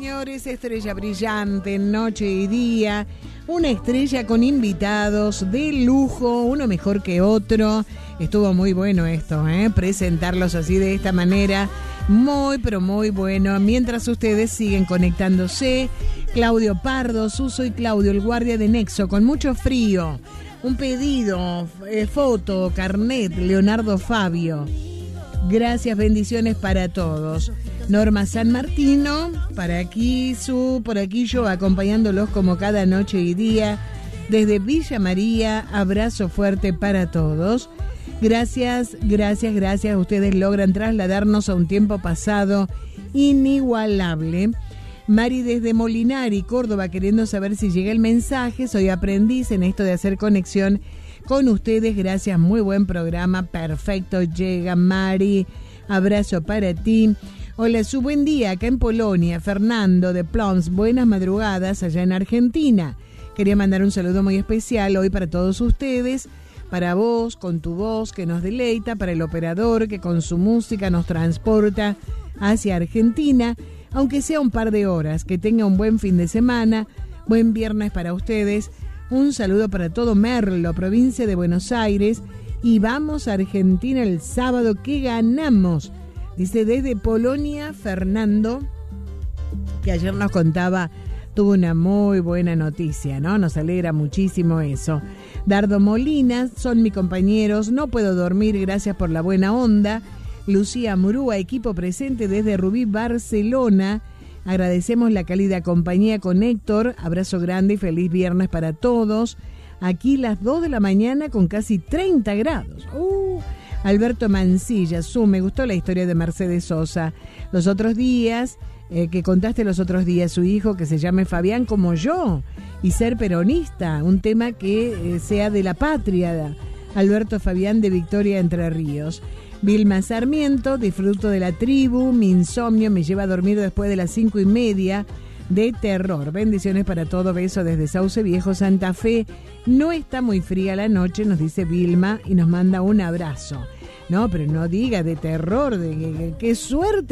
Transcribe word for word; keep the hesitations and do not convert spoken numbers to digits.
señores, estrella brillante, noche y día, una estrella con invitados de lujo, uno mejor que otro. Estuvo muy bueno esto, ¿eh? Presentarlos así de esta manera, muy pero muy bueno. Mientras ustedes siguen conectándose, Claudio Pardo, Suso y Claudio, el guardia de Nexo, con mucho frío. Un pedido, eh, foto, carnet, Leonardo Fabio. Gracias, bendiciones para todos. Norma San Martino, para aquí su, por aquí yo, acompañándolos como cada noche y día. Desde Villa María, abrazo fuerte para todos. Gracias, gracias, gracias. Ustedes logran trasladarnos a un tiempo pasado inigualable. Mari desde Molinari, Córdoba, queriendo saber si llega el mensaje. Soy aprendiz en esto de hacer conexión con ustedes. Gracias, muy buen programa. Perfecto, llega Mari. Abrazo para ti. Hola, su buen día acá en Polonia. Fernando de Ploms, buenas madrugadas allá en Argentina. Quería mandar un saludo muy especial hoy para todos ustedes. Para vos, con tu voz que nos deleita. Para el operador que con su música nos transporta hacia Argentina. Aunque sea un par de horas. Que tenga un buen fin de semana. Buen viernes para ustedes. Un saludo para todo Merlo, provincia de Buenos Aires. Y vamos a Argentina el sábado que ganamos. Dice desde Polonia, Fernando, que ayer nos contaba, tuvo una muy buena noticia, ¿no? Nos alegra muchísimo eso. Dardo Molina, son mis compañeros, no puedo dormir, gracias por la buena onda. Lucía Murúa, equipo presente desde Rubí, Barcelona. Agradecemos la cálida compañía con Héctor. Abrazo grande y feliz viernes para todos. Aquí las dos de la mañana con casi treinta grados. Uh, Alberto Mancilla, su, me gustó la historia de Mercedes Sosa. Los otros días, eh, que contaste los otros días, su hijo que se llame Fabián como yo y ser peronista, un tema que eh, sea de la patria. Alberto Fabián de Victoria, Entre Ríos. Vilma Sarmiento, disfruto de la tribu, mi insomnio me lleva a dormir después de las cinco y media de terror. Bendiciones para todo, beso desde Sauce Viejo, Santa Fe. No está muy fría la noche, nos dice Vilma y nos manda un abrazo. No, pero no diga de terror, de qué suerte